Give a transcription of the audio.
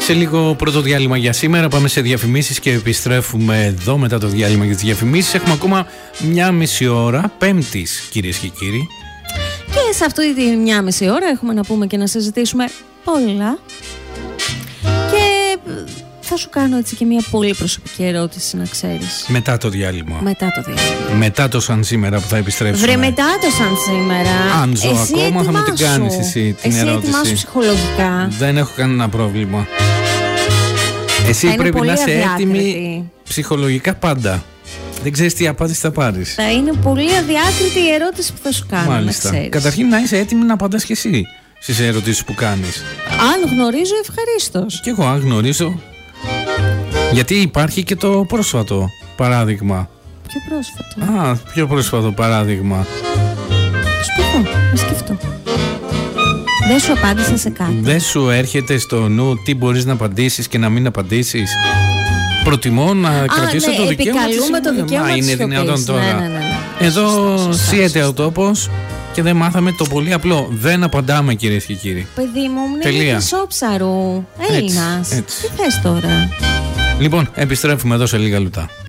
Σε λίγο πρώτο διάλειμμα για σήμερα. Πάμε σε διαφημίσεις και επιστρέφουμε εδώ μετά το διάλειμμα για τις διαφημίσεις. Έχουμε ακόμα μια μισή ώρα, Πέμπτης, κυρίες και κύριοι. Και σε αυτή τη μια μισή ώρα έχουμε να πούμε και να συζητήσουμε πολλά. Και θα σου κάνω έτσι και μια πολύ προσωπική ερώτηση, να ξέρεις. Μετά το διάλειμμα. Μετά το σαν σήμερα που θα επιστρέψουμε. Βρε, μετά το σαν σήμερα. Αν ζω ακόμα θα μου την κάνεις εσύ την ερώτηση. Εσύ ετοιμάσου ψυχολογικά. Δεν έχω κανένα πρόβλημα. Εσύ πρέπει να είσαι έτοιμη ψυχολογικά πάντα. Δεν ξέρεις τι απάντηση θα πάρεις. Θα είναι πολύ αδιάκριτη η ερώτηση που θα σου κάνω. Μάλιστα. Να ξέρεις. Καταρχήν να είσαι έτοιμη να απαντάς και εσύ στις ερωτήσεις που κάνεις. Αν γνωρίζω, ευχαρίστως. Κι εγώ αν γνωρίζω. Γιατί υπάρχει και το πρόσφατο παράδειγμα. Πιο πρόσφατο. Πιο πρόσφατο παράδειγμα. Σπουδό, να σκεφτώ. Δεν σου απάντησα σε κάτι. Δεν σου έρχεται στο νου τι μπορείς να απαντήσεις και να μην απαντήσεις. Προτιμώ να κρατήσω το δικαίωμα της. Επικαλούμε το δικαίωμα της είναι δυνατόν τώρα. Ναι. Εδώ σύεται ο τόπος και δεν μάθαμε το πολύ απλό. Δεν απαντάμε, κυρίες και κύριοι. Παιδί μου, είναι χρυσόψαρου. Έλληνας. Τι θες τώρα. Λοιπόν, επιστρέφουμε εδώ σε λίγα λεπτά.